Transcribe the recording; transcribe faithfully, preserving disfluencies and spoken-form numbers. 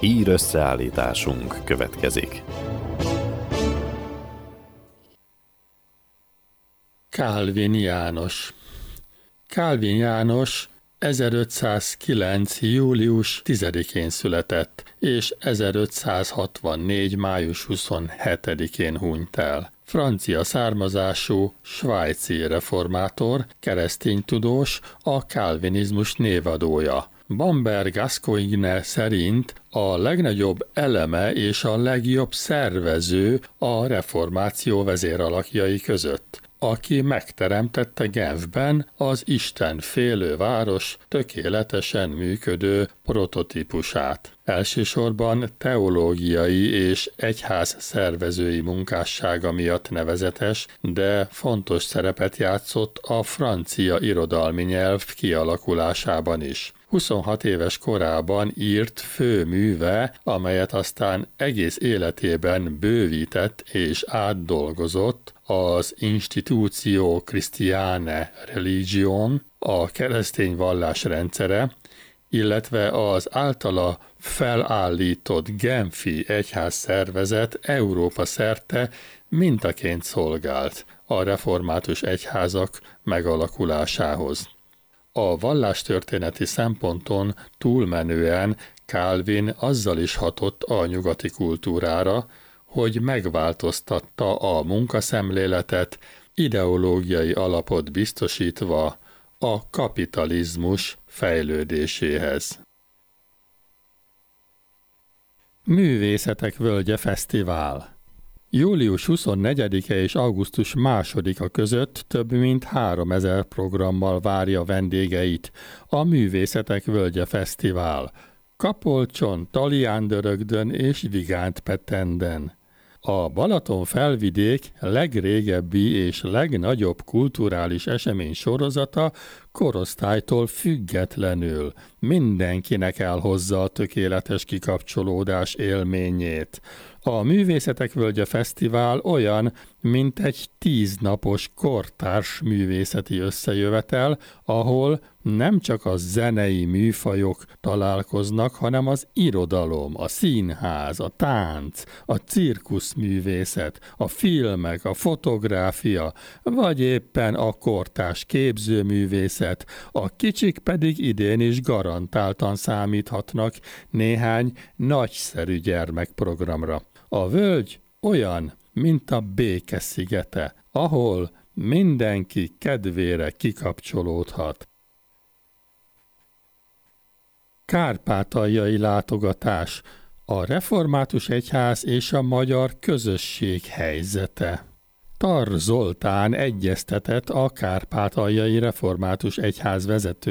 Hír összeállításunk következik. Kálvin János Kálvin János ezerötszázkilenc. július tizedikén született, és ezerötszázhatvannégy. május huszonhetedikén hunyt el. Francia származású, svájci reformátor, keresztény tudós, a kálvinizmus névadója. Bamberg Gascoigne szerint a legnagyobb eleme és a legjobb szervező a reformáció vezéralakjai között, aki megteremtette Genfben az Isten félő város tökéletesen működő prototípusát. Elsősorban teológiai és egyház szervezői munkássága miatt nevezetes, de fontos szerepet játszott a francia irodalmi nyelv kialakulásában is. huszonhat éves korában írt főműve, amelyet aztán egész életében bővített és átdolgozott, az Institutio Christianae Religion, a keresztény vallás rendszere, illetve az általa felállított Genfi egyházszervezet Európa szerte mintaként szolgált a református egyházak megalakulásához. A vallástörténeti szemponton túlmenően Calvin azzal is hatott a nyugati kultúrára, hogy megváltoztatta a munkaszemléletet, ideológiai alapot biztosítva a kapitalizmus fejlődéséhez. Művészetek Völgye Fesztivál. július huszonnegyedike és augusztus másodika között több mint háromezer programmal várja vendégeit a Művészetek Völgye Fesztivál Kapolcson, Taliándörögdön és Vigántpetenden. A Balaton felvidék legrégebbi és legnagyobb kulturális esemény sorozata korosztálytól függetlenül mindenkinek elhozza a tökéletes kikapcsolódás élményét. A Művészetek Völgye Fesztivál olyan, mint egy tíznapos kortárs művészeti összejövetel, ahol nem csak a zenei műfajok találkoznak, hanem az irodalom, a színház, a tánc, a cirkuszművészet, a filmek, a fotográfia, vagy éppen a kortárs képzőművészet, a kicsik pedig idén is garantáltan számíthatnak néhány nagyszerű gyermekprogramra. A völgy olyan, mint a béke szigete, ahol mindenki kedvére kikapcsolódhat. Kárpátaljai látogatás, a református egyház és a magyar közösség helyzete. Tar Zoltán egyeztetett a kárpátaljai református egyház vezető